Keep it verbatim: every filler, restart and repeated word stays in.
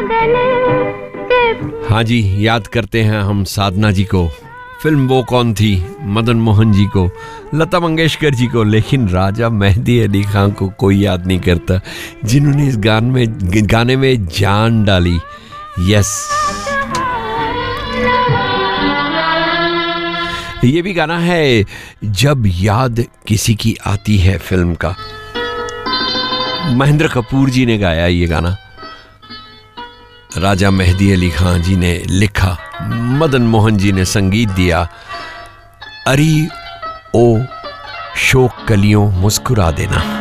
हाँ जी, याद करते हैं हम साधना जी को। फिल्म वो कौन थी, मदन मोहन जी को, लता मंगेशकर जी को, लेकिन राजा मेहदी अली खान को कोई याद नहीं करता, जिन्होंने इस गान में गाने में जान डाली। यस, ये भी गाना है जब याद किसी की आती है फिल्म का। महेंद्र कपूर जी ने गाया ये गाना, राजा मेहदी अली खान जी ने लिखा, मदन मोहन जी ने संगीत दिया। अरी ओ शोक कलियों मुस्कुरा देना।